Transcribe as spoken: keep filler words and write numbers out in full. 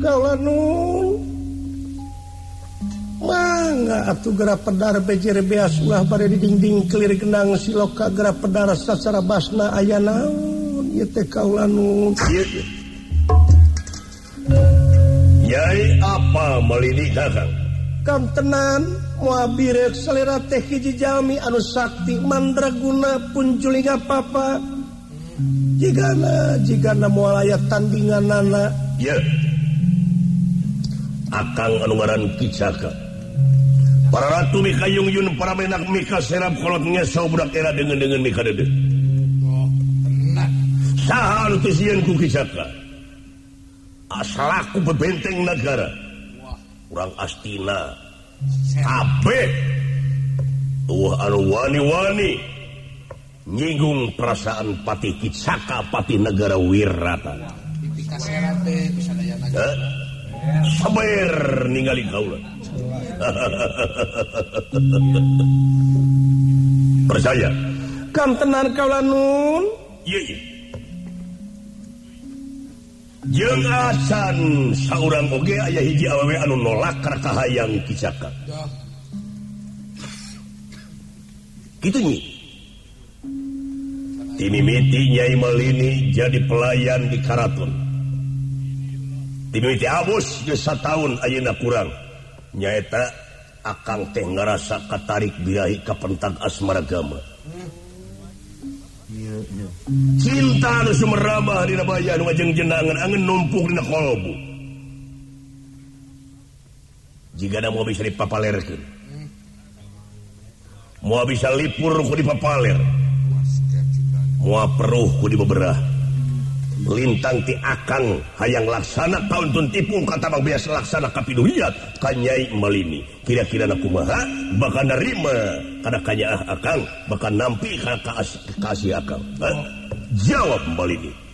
kaulanun mangga atuh gerak pedar bejer beas ulah bare di dinding kelir genang siloka gerak pedar sacara basna aya naon ieu teh kaulanun Nyai apa melini kakang kam tenan moal birek selera teh hiji jalmi anu sakti mandraguna pun julinga papa jigana jigana moal aya tandinganana ya akang anu ngaran Kicaka para ratu Mika Yungyun para menak Mika serap kolot ngesau budak era dengan-dengan Mika dede oh tenang saha anu teu sieun ku Kicaka asalaku bebenteng negara urang Astina kabeh tuh anu wani-wani nyinggung perasaan Pati Kicaka Pati negara Wirata tipika serat teh bisa daya naga sabar ningali kaula percaya kam tenan kaulanun ieu ieu jeung asan saurang oge aya hiji awewe anu nolak karena kahayang Kicaka dah kitu nyi timimiti Nyai Malini jadi pelayan di karaton timimiti abus geus sataun ayeuna kurang nyaeta akang teh ngarasa katarik birahi ka pentag asmaragama cinta anu sumerambah dina bayan wajeng jenangan angin numpuk dina kolbu jigana moal bisa dipapalerkeun moal bisa lipur ku dipapaler moal peruh ku dibeberah lintang ti akang hayang laksana taun tun tipung katabang biasa laksana kapiduhiyat ka Nyai Malini kira-kira na kumaha bakal narima kada kanyaah akang bakal nampi ka kasih akang ha? Jawab Malini